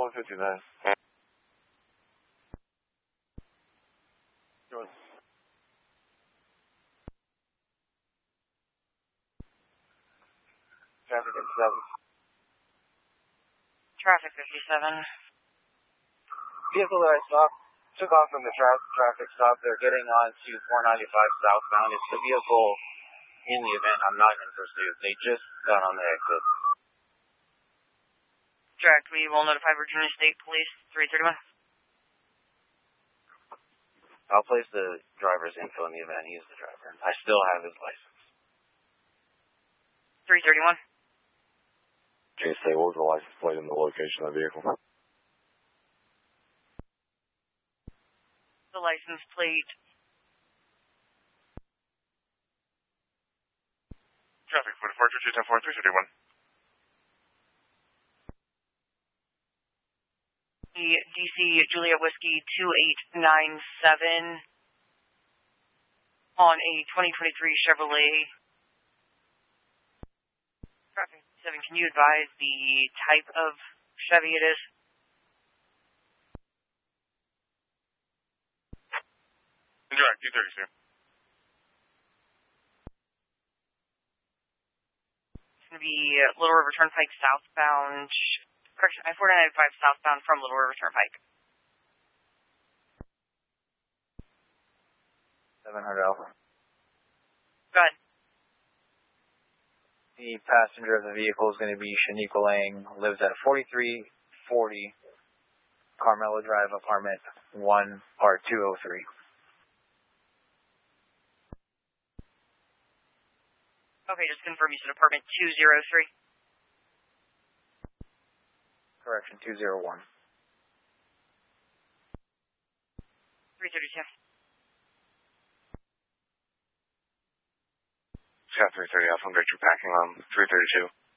159. Traffic 57. Traffic 57. Vehicle that I stopped took off from the traffic stop. They're getting on to 495 southbound. It's the vehicle in the event I'm not in pursuit. They just got on the exit. Direct, we will notify Virginia State Police 331. I'll place the driver's info in the event he's the driver. I still have his license. 331. Okay, say what was the license plate and the location of the vehicle? The license plate. Traffic 44 2210 331. The DC Juliet Whiskey 2897 on a 2023 Chevrolet. Traffic 7, can you advise the type of Chevy it is? Direct, 232. It's going to be Little River Turnpike southbound. Correction, I-495 southbound from Little River Turnpike. 700 Alpha. Go ahead. The passenger of the vehicle is going to be Shaniqua Lang, lives at 4340 Carmelo Drive, apartment 1, part 203. Okay, just confirm you said apartment 203. Correction, 201. 332. Scott 330 Alpha, I'm great, you're packing on 332.